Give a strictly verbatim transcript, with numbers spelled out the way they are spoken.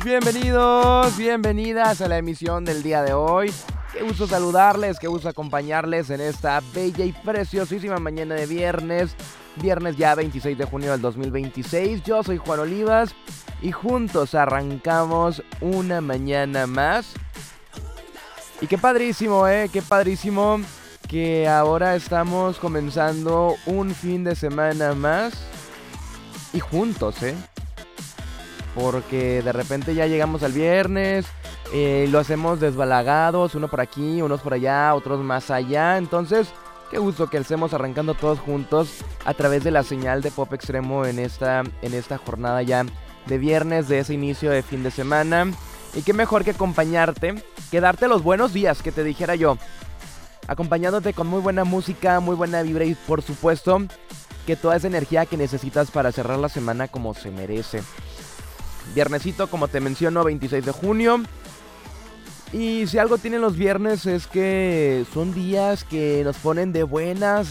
Bienvenidos, bienvenidas a la emisión del día de hoy. Qué gusto saludarles, qué gusto acompañarles en esta bella y preciosísima mañana de viernes. Viernes ya veintiséis de junio del dos mil veintiséis. Yo soy Juan Olivas y juntos arrancamos una mañana más. Y qué padrísimo, eh, qué padrísimo que ahora estamos comenzando un fin de semana más. Y juntos, eh. Porque de repente ya llegamos al viernes, eh, lo hacemos desbalagados, uno por aquí, unos por allá, otros más allá. Entonces, qué gusto que estemos arrancando todos juntos a través de la señal de Pop Extremo en esta, en esta jornada ya de viernes, de ese inicio de fin de semana. Y qué mejor que acompañarte, que darte los buenos días, que te dijera yo. Acompañándote con muy buena música, muy buena vibra y por supuesto que toda esa energía que necesitas para cerrar la semana como se merece. Viernesito, como te menciono, veintiséis de junio. Y si algo tienen los viernes es que son días que nos ponen de buenas,